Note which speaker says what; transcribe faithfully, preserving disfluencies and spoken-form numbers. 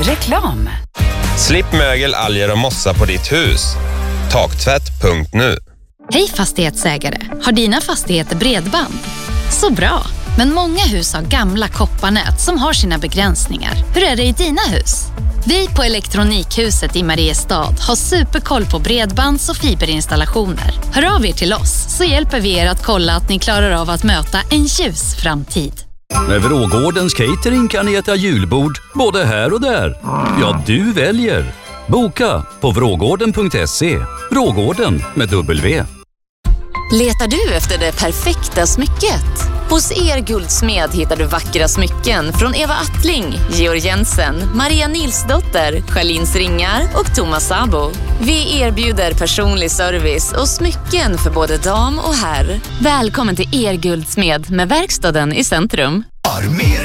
Speaker 1: Reklam.
Speaker 2: Slipp mögel, alger och mossa på ditt hus. Taktvätt punkt nu.
Speaker 3: Hej fastighetsägare, har dina fastigheter bredband? Så bra, men många hus har gamla kopparnät som har sina begränsningar. Hur är det i dina hus? Vi på Elektronikhuset i Mariestad har superkoll på bredbands- och fiberinstallationer. Hör av er till oss så hjälper vi er att kolla att ni klarar av att möta en ljus framtid.
Speaker 4: Med Vrågårdens catering kan ni äta julbord både här och där. Ja, du väljer. Boka på vrågården punkt se. Vrågården med W.
Speaker 5: Letar du efter det perfekta smycket? Hos Er Guldsmed hittar du vackra smycken från Eva Attling, Georg Jensen, Maria Nilsdotter, Charlins Ringar och Thomas Sabo. Vi erbjuder personlig service och smycken för både dam och herr. Välkommen till Er Guldsmed med verkstaden i centrum.